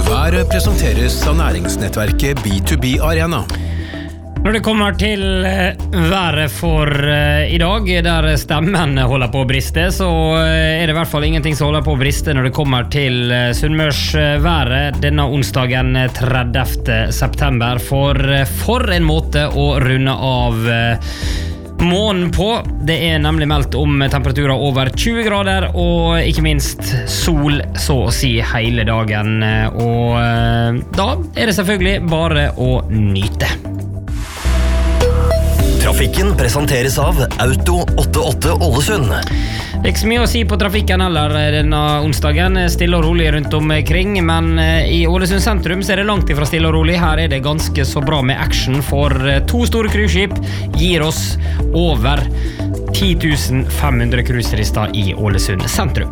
Været presenteres av næringsnettverket B2B Arena. Når det kommer til været for i dag, der stemmen holder på å briste, så det I hvert fall ingenting som holder på å briste når det kommer til Sunnmørsværet denne onsdagen 30. september. For en måte å runde av månen på. Det nemlig meldt om temperaturer over 20 grader, og ikke minst sol så å si hele dagen. Og da det selvfølgelig bare å nyte. Trafikken presenteres av Auto 88 Ålesund. Det ikke så mye å si på trafikken heller denne onsdagen. Stille og rolig rundt omkring, men I Ålesund sentrum så det langt ifra stille og rolig. Her det ganske så bra med action, for 2 store cruiseskip gir oss over 10.500 cruiseturister I Ålesund sentrum.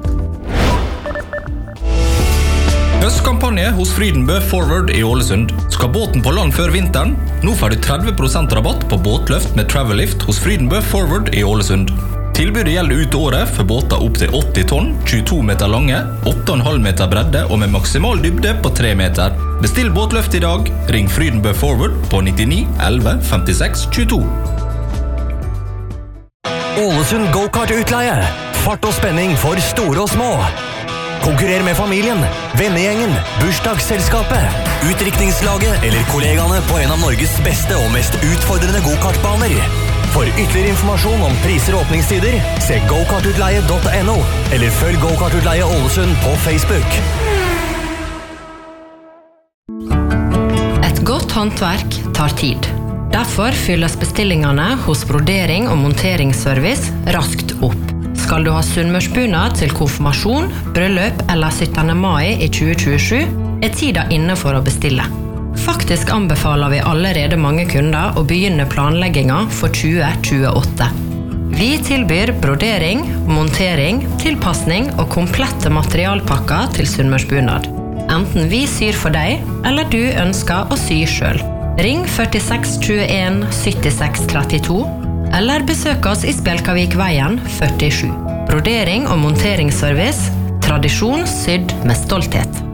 Høstkampanje hos Frydenbø Forward I Ålesund. Skal båten på land før vinteren? Nå får du 30% rabatt på båtløft med Travel-lift hos Frydenbø Forward I Ålesund. Tilbudet gjelder ut året for båter opp til 80 tonn, 22 meter lange, 8,5 meter bredde og med maksimal dybde på 3 meter. Bestill båtløft I dag. Ring Frydenbø Forward på 99 11 56 22. Ålesund Go-Kart-utleie. Fart og spenning for store og små. Konkurrer med familien, vennegjengen, bursdagsselskapet, utdrikningslaget eller kollegaene på en av Norges beste og mest utfordrende go-kartbaner. For ytterligere informasjon om priser og åpningstider, se gokartutleie.no eller følg Go-Kart-utleie Ålesund på Facebook. Et godt håndverk tar tid. Derfor fylles bestillingene hos brodering og monteringsservice raskt opp. Skal du ha sunnmørsbunad til konfirmasjon, bryllup eller 17. mai I 2027, tida inne for å bestille. Faktisk anbefaler vi allerede mange kunder å begynne planleggingen for 2028. Vi tilbyr brodering, montering, tilpassning og komplette materialpakker til sunnmørsbunad. Enten vi syr for deg, eller du ønsker å sy selv. Ring 46 21 76 32, eller besøk oss I Spjelkavikveien 47. Brodering og monteringsservice. Tradisjon sydd med stolthet.